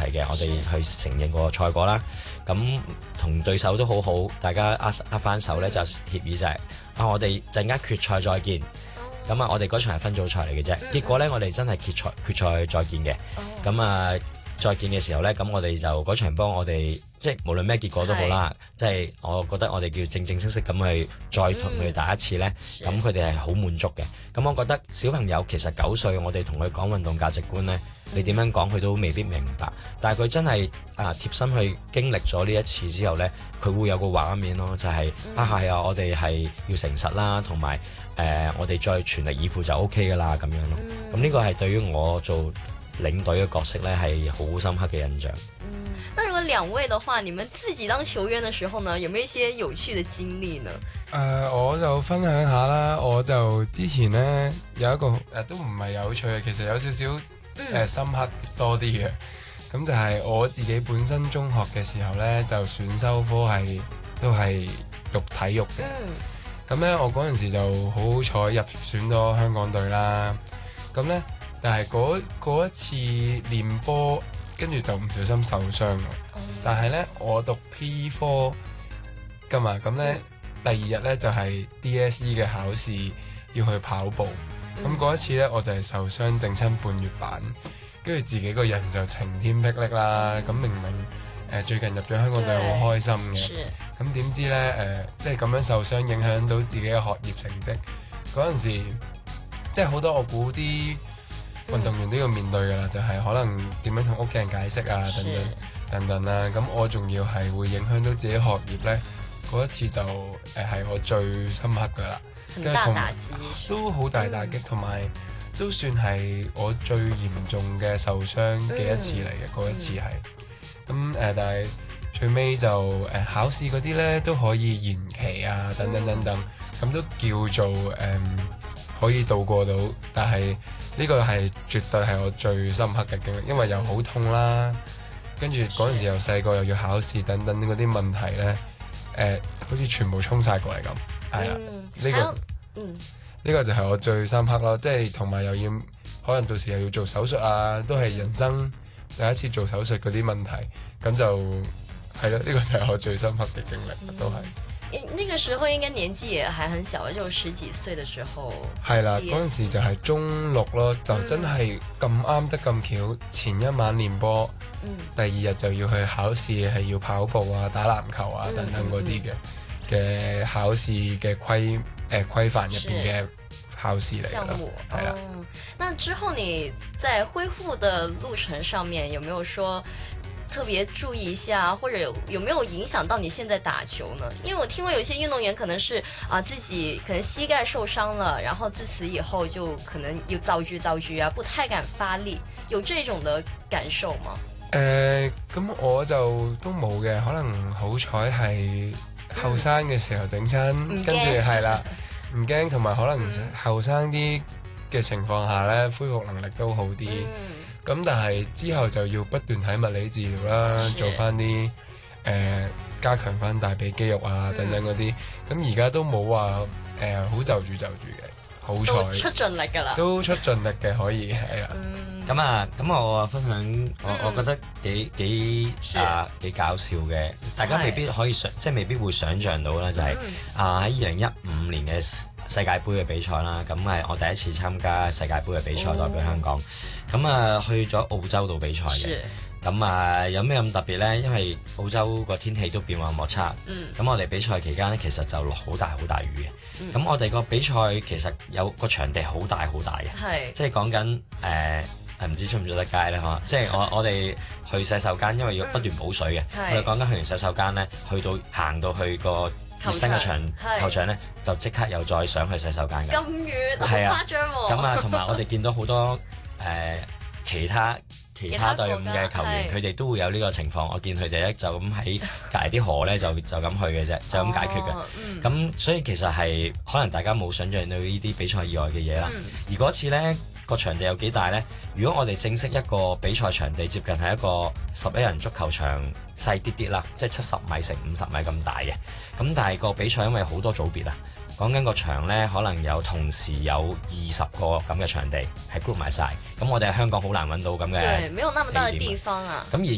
嘅，我哋去承認個賽果啦。咁同對手都好好，大家握翻手咧就協議就係我哋陣間決賽再見。咁我哋嗰場係分組賽嚟嘅啫。結果咧，我哋真係決賽再見嘅。咁再見嘅時候咧，咁我哋就嗰場波，我哋即係無論咩結果都好啦，即係我覺得我哋叫正式咁去再同佢打一次咧，咁佢哋係好滿足嘅。咁我覺得小朋友其實9歲，我哋同佢講運動價值觀咧，你點樣講佢都未必明白，但係佢真係貼身去經歷咗呢一次之後咧，佢會有個畫面咯，就係係啊，我哋係要誠實啦，同埋我哋再全力以赴就 OK 噶啦咁樣咯。咁呢個係對於我做領隊嘅角色咧係好深刻嘅印象。 那如果兩位的話，你們自己當球員的時候呢，有沒有一些有趣的經歷呢？ 我就分享下啦，我就之前呢，有一個都唔係有趣嘅，其實有少少深刻多啲嘅。咁就係我自己本身中學嘅時候呢，就選修科都係讀體育嘅。咁呢，我嗰陣時就好好彩入選咗香港隊啦。咁呢，但係嗰一次練波，跟住就唔小心受傷咯。但係呢，我讀 P 科㗎嘛，咁呢，第二日呢，就係 DSE 嘅考試要去跑步。咁嗰一次呢，我就係受傷整親半月板，跟住自己個人就晴天霹靂啦。咁明明最近入咗香港隊好開心嘅，咁點知呢，即係咁樣受傷影響到自己嘅學業成績。嗰陣時即係好多我估啲運動員都要面對㗎啦，就係可能點樣同屋企人解釋啊，等等啦。咁我仲要係會影響到自己學業呢。嗰一次就係我最深刻㗎啦。 很大打擊， 都好大打擊，同埋都算係我最嚴重嘅受傷嘅一次嚟嘅。嗰一次係咁但係最尾就考試嗰啲呢都可以延期啊，等等，咁都叫做可以度過到。但係呢個係絕對係我最深刻嘅經歷，因為又好痛啦，跟住嗰陣時又細個又要考試等等嗰啲問題呢，好似全部衝晒過嚟咁，係啦，呢個就係我最深刻咯，即係同埋又要可能到時又要做手術啊，都係人生第一次做手術嗰啲問題，咁就係咯，呢個就係我最深刻嘅經歷，都係。 那個時候應該年紀也還很小，就10幾歲的時候。 係啦，嗰陣時就係中6咯，就真係咁啱得咁巧，前一晚練波，第二日就要去考試，係要跑步啊、打籃球啊等等嗰啲嘅考試嘅規範入邊嘅考試嚟嘅咯，係啦。 那之後你在恢復的路程上面，有沒有說特別注意一下，或者有沒有影響到你現在打球呢？因為我聽過有些運動員可能是自己可能膝蓋受傷了，然後自此以後就可能有造句啊，不太敢發力，有這種的感受嗎？ 咁我就都冇嘅，可能好彩係後生嘅時候整親，跟住係啦，唔驚，同埋可能後生啲嘅情況下呢，恢復能力都好啲。咁但係之後就要不斷睇物理治療啦，做翻啲加強翻大髀肌肉啊等等嗰啲。咁而家都冇話好就住嘅，好彩都出盡力㗎啦， 都出盡力嘅可以係啊。 咁我分享我覺得幾搞笑嘅，大家未必可以即係未必會想像到啦，就係喺2015年嘅世界盃嘅比賽啦，咁係我第一次參加世界盃嘅比賽，代表香港。咁去咗澳洲度比賽嘅。咁有咩咁特別呢？因為澳洲個天氣都變幻莫測。咁我哋比賽期間呢，其實就落好大雨嘅。咁我哋個比賽其實有個場地好大嘅，即係講緊唔知出唔出得街呢？即係我哋去洗手間，因為要不斷補水嘅。我哋講緊去完洗手間呢，行到去個熱身嘅球場咧，就即刻又再上去洗手間嘅。 咁遠，好誇張喎！ 咁同埋我哋見到好多其他隊伍嘅球員，佢哋都會有呢個情況。我見佢哋咧就咁喺隔離啲河咧，就咁去嘅啫，就咁解決嘅。咁所以其實係可能大家冇想像到呢啲比賽以外嘅嘢啦。而嗰次咧個場地有幾大咧？如果我哋正式一個比賽場地接近係一個11人足球場細啲啦，即係70米乘50米咁大嘅。咁但係個比賽因為好多組別啊，講緊個場咧可能有同時有20個咁嘅場地係 group 埋晒。咁我哋喺香港好難揾到咁嘅， 對，沒有那麼大的地方啊。 咁而